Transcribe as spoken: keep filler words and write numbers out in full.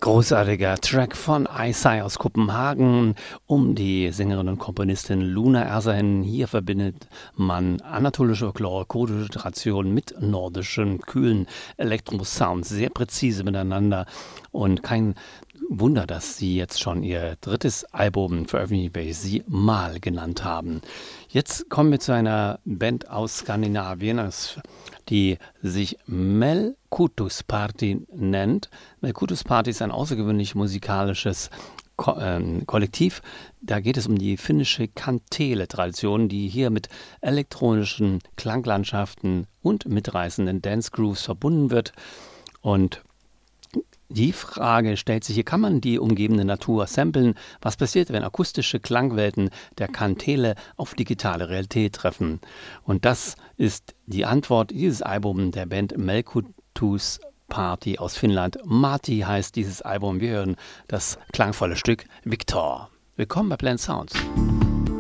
Großartiger Track von Isai aus Kopenhagen um die Sängerin und Komponistin Luna Ersahin. Hier verbindet man anatolische Folklore, kurdische Tradition mit nordischen, kühlen Elektrosounds, sehr präzise miteinander und kein Wunder, dass sie jetzt schon ihr drittes Album veröffentlicht, welches sie Mal genannt haben. Jetzt kommen wir zu einer Band aus Skandinavien, die sich Melkutus Party nennt. Melkutus Party ist ein außergewöhnlich musikalisches Ko ähm, Kollektiv. Da geht es um die finnische Kantele-Tradition, die hier mit elektronischen Klanglandschaften und mitreißenden Dance Grooves verbunden wird. Und die Frage stellt sich hier, kann man die umgebende Natur samplen? Was passiert, wenn akustische Klangwelten der Kantele auf digitale Realität treffen? Und das ist die Antwort dieses Album der Band Melkutus Party aus Finnland. Marti heißt dieses Album. Wir hören das klangvolle Stück Victor. Willkommen bei Blend Sounds.